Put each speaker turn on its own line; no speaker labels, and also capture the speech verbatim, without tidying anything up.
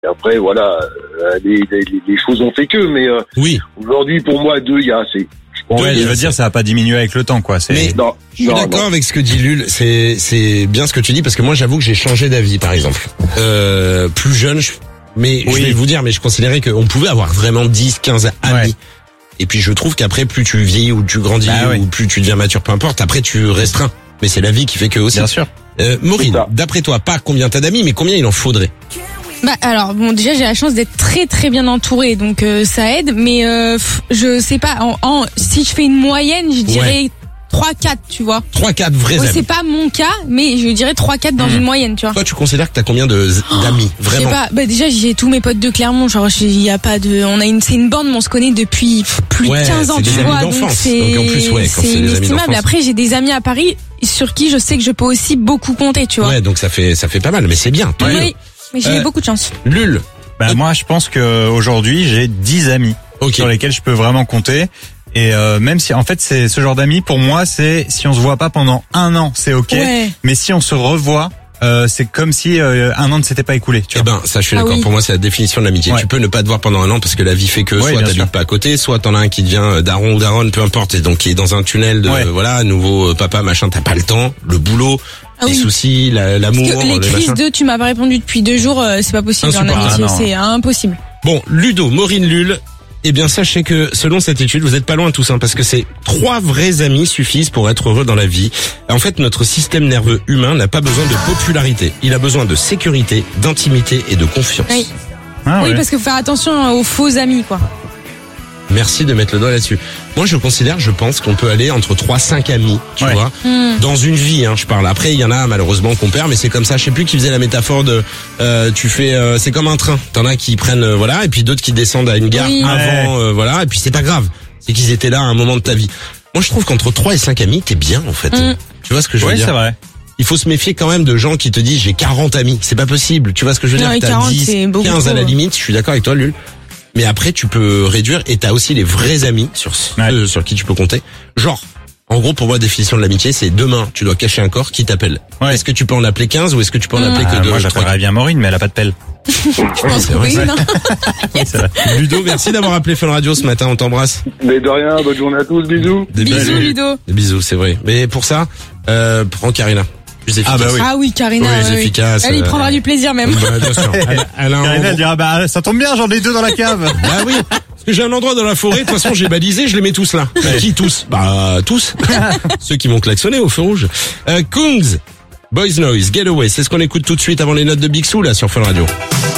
Et après, voilà, euh, les, les, les choses ont fait que, mais euh,
oui.
Aujourd'hui, pour moi, deux, il y a assez.
Ouais, je veux dire, ça va pas diminuer avec le temps, quoi. C'est...
Mais
non,
je suis
non,
d'accord
non.
avec ce que dit Lul. C'est c'est bien ce que tu dis parce que moi, j'avoue que j'ai changé d'avis, par exemple. Euh, plus jeune, je, mais
oui.
je vais vous dire, mais je considérais qu'on pouvait avoir vraiment dix, quinze amis.
Ouais.
Et puis je trouve qu'après, plus tu vieillis ou tu grandis
bah,
ou
oui.
plus tu deviens mature, peu importe. Après, tu restreins. Mais c'est la vie qui fait que aussi.
Bien sûr.
Euh, Maureen, d'après toi, pas combien t'as d'amis, mais combien il en faudrait?
Bah alors bon, déjà j'ai la chance d'être très très bien entourée, donc euh, ça aide, mais euh, je sais pas, en, en si je fais une moyenne, je dirais
Ouais.
trois quatre, tu vois.
trois quatre vrais
Ouais,
amis.
c'est pas mon cas, mais je dirais trois quatre dans
Mmh.
une moyenne, tu vois.
Toi, tu considères que t'as combien de d'amis,
Je sais
vraiment?
pas, bah déjà j'ai tous mes potes de Clermont, genre il y a pas de, on a une, c'est une bande, mais on se connaît depuis plus
Ouais,
de quinze ans,
c'est
tu
des
vois,
amis
donc
d'enfance.
c'est,
Donc, en plus, ouais, quand c'est
c'est
des amis
inestimable.
d'enfance.
Après j'ai des amis à Paris sur qui je sais que je peux aussi beaucoup compter, tu vois.
Ouais, donc ça fait ça fait pas mal, mais c'est bien. tant mieux.
Oui, mais j'ai
Euh,
eu beaucoup de chance.
Lul.
Bah, moi, je pense que aujourd'hui, j'ai dix amis
Ok.
sur lesquels je peux vraiment compter. Et euh, même si, en fait, c'est ce genre d'amis, pour moi, c'est si on se voit pas pendant un an, c'est ok.
Ouais.
Mais si on se revoit, euh, c'est comme si euh, un an ne s'était pas écoulé. Tu
Eh
vois.
ben, ça, je suis
Ah
d'accord.
oui.
Pour moi, c'est la définition de l'amitié.
Ouais.
Tu peux ne pas te voir pendant un an parce que la vie fait que
Ouais,
soit
bien
t'habites
sûr.
pas à côté, soit t'en as un qui devient daron ou daronne, peu importe, et donc qui est dans un tunnel de,
Ouais.
voilà, nouveau euh, papa, machin, t'as pas le temps, le boulot,
Ah
les
oui.
soucis, la- l'amour,
Parce que les
le
crises
machin.
de tu m'as pas répondu depuis deux jours, euh, c'est pas possible en
Insupportable.
amitié,
Ah, non.
c'est impossible.
Bon, Ludo, Maureen, Lul, eh bien, sachez que, selon cette étude, vous êtes pas loin tous, hein, parce que c'est trois vrais amis suffisent pour être heureux dans la vie. En fait, notre système nerveux humain n'a pas besoin de popularité. Il a besoin de sécurité, d'intimité et de confiance.
Oui.
Ah,
Oui,
ouais.
parce qu'il faut faire attention aux faux amis, quoi.
Merci de mettre le doigt là-dessus. Moi, je considère, je pense qu'on peut aller entre trois cinq amis, tu
Ouais.
vois,
Hmm.
dans une vie, hein, je parle. Après, il y en a malheureusement qu'on perd, mais c'est comme ça. Je sais plus qui faisait la métaphore de, euh, tu fais, euh, c'est comme un train. T'en as qui prennent, euh, voilà, et puis d'autres qui descendent à une gare
Oui.
avant, euh, voilà, et puis c'est pas grave. C'est qu'ils étaient là à un moment de ta vie. Moi, je trouve qu'entre trois et cinq amis, t'es bien, en fait.
Mm.
Tu vois ce que je veux
Ouais,
dire?
c'est vrai.
Il faut se méfier quand même de gens qui te disent j'ai quarante amis. C'est pas possible. Tu vois ce que je veux
Non,
dire?
et
T'as
quarante,
dix,
c'est beaucoup
quinze à
trop,
la
hein.
limite. Je suis d'accord avec toi, Lul. Mais après, tu peux réduire et t'as aussi les vrais amis sur ceux
Ouais.
sur qui tu peux compter. Genre, en gros, pour moi, définition de l'amitié, c'est demain, tu dois cacher un corps qui t'appelle.
Ouais.
Est-ce que tu peux en appeler quinze ou est-ce que tu peux en appeler
Ah,
que deux?
moi,
trois,
j'appellerais bien Maureen, mais elle a pas de pelle.
Je pense
c'est
que
vrai,
oui,
ça.
non.
Ouais, c'est vrai.
Ludo, merci d'avoir appelé Fun Radio ce matin. On t'embrasse.
Mais de rien, bonne journée à tous, bisous.
Des
Bisous, Ludo.
Des bisous, c'est vrai. Mais pour ça, euh, prends Karina. Plus efficace.
Ah bah oui.
Ah oui, Karina.
Oui,
ouais,
c'est
ouais.
efficace,
Elle, il
euh,
prendra du plaisir même.
Bah, bien sûr. Elle, elle a un
Karina, elle dira, bah, ça tombe bien, j'en ai deux dans la cave.
Bah oui, parce que j'ai un endroit dans la forêt, de toute façon j'ai balisé, je les mets tous là.
Ouais.
Qui tous? Bah tous. Ceux qui vont klaxonner au feu rouge. Euh, Kungs, Boys Noise, Getaway, c'est ce qu'on écoute tout de suite avant les notes de Big Soo là sur Fun Radio.